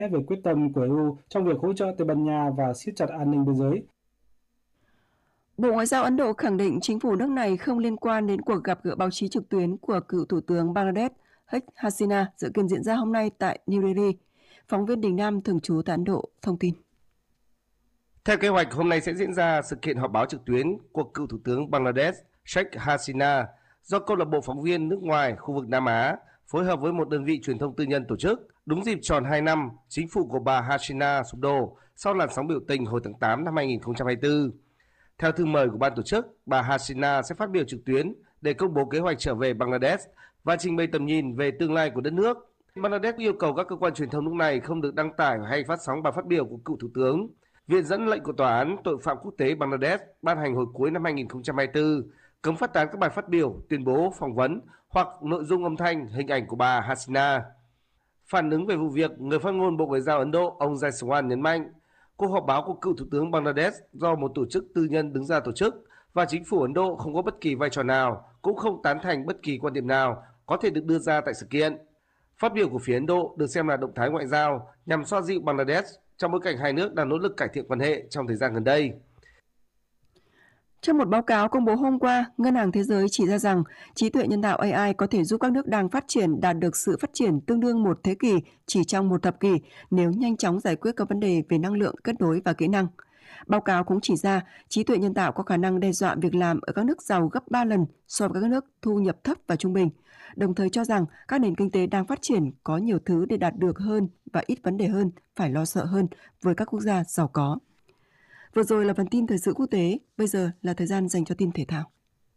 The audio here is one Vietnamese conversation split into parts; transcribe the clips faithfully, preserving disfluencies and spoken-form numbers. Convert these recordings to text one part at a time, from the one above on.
về quyết tâm của e u trong việc hỗ trợ Tây Ban Nha và siết chặt an ninh biên giới. Bộ Ngoại giao Ấn Độ khẳng định chính phủ nước này không liên quan đến cuộc gặp gỡ báo chí trực tuyến của cựu Thủ tướng Bangladesh Sheikh Hasina dự kiến diễn ra hôm nay tại New Delhi. Phóng viên Đình Nam thường trú tại Ấn Độ thông tin. Theo kế hoạch, hôm nay sẽ diễn ra sự kiện họp báo trực tuyến của cựu Thủ tướng Bangladesh Sheikh Hasina do câu lạc bộ phóng viên nước ngoài khu vực Nam Á phối hợp với một đơn vị truyền thông tư nhân tổ chức. Đúng dịp tròn hai năm, chính phủ của bà Hasina sụp đổ sau làn sóng biểu tình hồi tháng tám năm hai nghìn không trăm hai mươi tư. Theo thư mời của ban tổ chức, bà Hasina sẽ phát biểu trực tuyến để công bố kế hoạch trở về Bangladesh và trình bày tầm nhìn về tương lai của đất nước. Bangladesh yêu cầu các cơ quan truyền thông nước này không được đăng tải hay phát sóng bài phát biểu của cựu thủ tướng. Viện dẫn lệnh của Tòa án Tội phạm Quốc tế Bangladesh ban hành hồi cuối năm hai nghìn không trăm hai mươi tư cấm phát tán các bài phát biểu, tuyên bố, phỏng vấn hoặc nội dung âm thanh, hình ảnh của bà Hasina. Phản ứng về vụ việc, người phát ngôn Bộ Ngoại giao Ấn Độ ông Jaiswal nhấn mạnh cuộc họp báo của cựu thủ tướng Bangladesh do một tổ chức tư nhân đứng ra tổ chức và chính phủ Ấn Độ không có bất kỳ vai trò nào, cũng không tán thành bất kỳ quan điểm nào có thể được đưa ra tại sự kiện. Phát biểu của phía Ấn Độ được xem là động thái ngoại giao nhằm xoa dịu Bangladesh trong bối cảnh hai nước đang nỗ lực cải thiện quan hệ trong thời gian gần đây. Trong một báo cáo công bố hôm qua, Ngân hàng Thế giới chỉ ra rằng trí tuệ nhân tạo a i có thể giúp các nước đang phát triển đạt được sự phát triển tương đương một thế kỷ chỉ trong một thập kỷ nếu nhanh chóng giải quyết các vấn đề về năng lượng, kết nối và kỹ năng. Báo cáo cũng chỉ ra trí tuệ nhân tạo có khả năng đe dọa việc làm ở các nước giàu gấp ba lần so với các nước thu nhập thấp và trung bình, đồng thời cho rằng các nền kinh tế đang phát triển có nhiều thứ để đạt được hơn và ít vấn đề hơn, phải lo sợ hơn với các quốc gia giàu có. Vừa rồi là phần tin thời sự quốc tế, bây giờ là thời gian dành cho tin thể thao.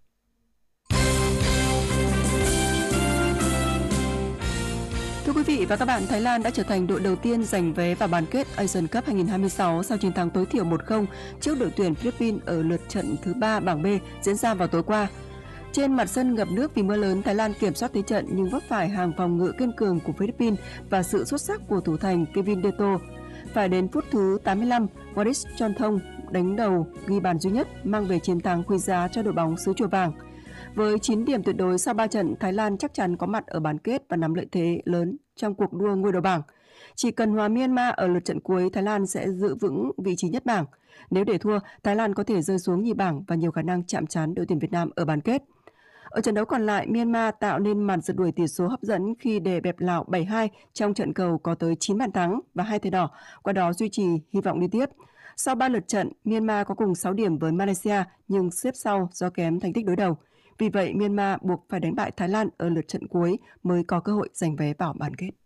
Thưa quý vị và các bạn, Thái Lan đã trở thành đội đầu tiên giành vé vào bán kết Asian Cup hai không hai sáu sau chiến thắng tối thiểu một không trước đội tuyển Philippines ở lượt trận thứ ba bảng B diễn ra vào tối qua. Trên mặt sân ngập nước vì mưa lớn, Thái Lan kiểm soát thế trận nhưng vấp phải hàng phòng ngự kiên cường của Philippines và sự xuất sắc của thủ thành Kevin Deto. Phải đến phút thứ tám mươi lăm, Waris Chonthong đánh đầu ghi bàn duy nhất mang về chiến thắng quý giá cho đội bóng xứ Chùa Vàng. Với chín điểm tuyệt đối sau ba trận, Thái Lan chắc chắn có mặt ở bán kết và nắm lợi thế lớn trong cuộc đua ngôi đầu bảng. Chỉ cần hòa Myanmar ở lượt trận cuối, Thái Lan sẽ giữ vững vị trí nhất bảng. Nếu để thua, Thái Lan có thể rơi xuống nhì bảng và nhiều khả năng chạm trán đội tuyển Việt Nam ở bán kết. Ở trận đấu còn lại, Myanmar tạo nên màn rượt đuổi tỷ số hấp dẫn khi để bẹp Lào bảy hai trong trận cầu có tới chín bàn thắng và hai thẻ đỏ, qua đó duy trì hy vọng đi tiếp. Sau ba lượt trận, Myanmar có cùng sáu điểm với Malaysia nhưng xếp sau do kém thành tích đối đầu. Vì vậy, Myanmar buộc phải đánh bại Thái Lan ở lượt trận cuối mới có cơ hội giành vé vào bán kết.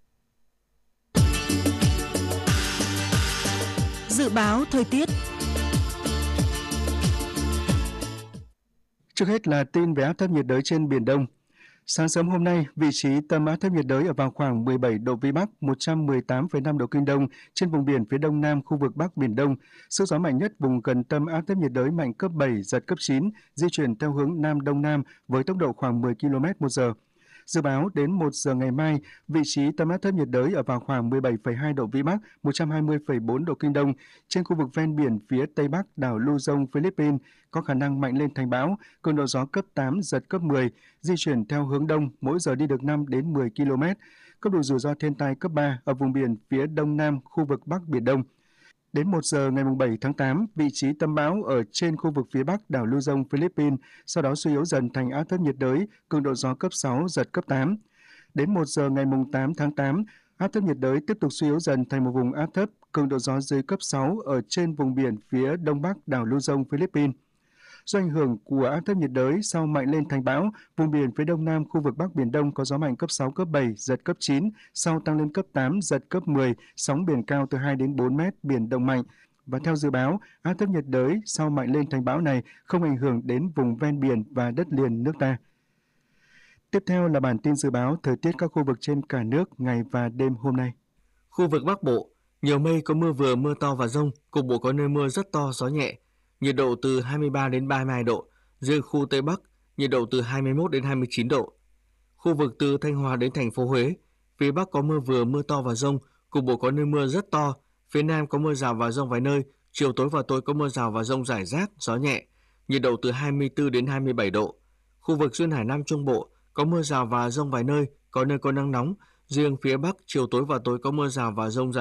Dự báo thời tiết. Trước hết là tin về áp thấp nhiệt đới trên Biển Đông. Sáng sớm hôm nay, vị trí tâm áp thấp nhiệt đới ở vào khoảng mười bảy độ Vĩ Bắc, một trăm mười tám phẩy năm độ Kinh Đông trên vùng biển phía đông nam khu vực Bắc Biển Đông. Sức gió mạnh nhất vùng gần tâm áp thấp nhiệt đới mạnh cấp bảy, giật cấp chín, di chuyển theo hướng Nam Đông Nam với tốc độ khoảng mười ki lô mét một giờ. Dự báo đến một giờ ngày mai, vị trí tâm áp thấp nhiệt đới ở vào khoảng mười bảy phẩy hai độ Vĩ Bắc, một trăm hai mươi phẩy bốn độ Kinh Đông trên khu vực ven biển phía Tây Bắc đảo Luzon, Philippines, có khả năng mạnh lên thành bão, cường độ gió cấp tám, giật cấp mười, di chuyển theo hướng đông, mỗi giờ đi được năm đến mười ki lô mét, cấp độ rủi ro thiên tai cấp ba ở vùng biển phía đông nam khu vực Bắc Biển Đông. Đến một giờ ngày bảy tháng tám, vị trí tâm bão ở trên khu vực phía bắc đảo Luzon, Philippines, sau đó suy yếu dần thành áp thấp nhiệt đới, cường độ gió cấp sáu, giật cấp tám. Đến một giờ ngày tám tháng tám, áp thấp nhiệt đới tiếp tục suy yếu dần thành một vùng áp thấp, cường độ gió dưới cấp sáu ở trên vùng biển phía đông bắc đảo Luzon, Philippines. Do ảnh hưởng của áp thấp nhiệt đới sau mạnh lên thành bão, vùng biển phía đông nam khu vực Bắc Biển Đông có gió mạnh cấp sáu, cấp bảy, giật cấp chín, sau tăng lên cấp tám, giật cấp mười, sóng biển cao từ hai đến bốn mét, biển động mạnh. Và theo dự báo, áp thấp nhiệt đới sau mạnh lên thành bão này không ảnh hưởng đến vùng ven biển và đất liền nước ta. Tiếp theo là bản tin dự báo thời tiết các khu vực trên cả nước ngày và đêm hôm nay. Khu vực Bắc Bộ, nhiều mây, có mưa vừa, mưa to và dông, cục bộ có nơi mưa rất to, gió nhẹ. Nhiệt độ từ hai mươi ba đến ba mươi hai độ, riêng khu Tây Bắc, nhiệt độ từ hai mươi mốt đến hai mươi chín độ. Khu vực từ Thanh Hóa đến thành phố Huế, phía Bắc có mưa vừa, mưa to và dông, cục bộ có nơi mưa rất to, phía Nam có mưa rào và dông vài nơi, chiều tối và tối có mưa rào và dông rải rác, gió nhẹ, nhiệt độ từ hai mươi tư đến hai mươi bảy độ. Khu vực duyên hải Nam Trung Bộ có mưa rào và dông vài nơi, có nơi có nắng nóng, Riêng phía Bắc, chiều tối và tối có mưa rào và dông rải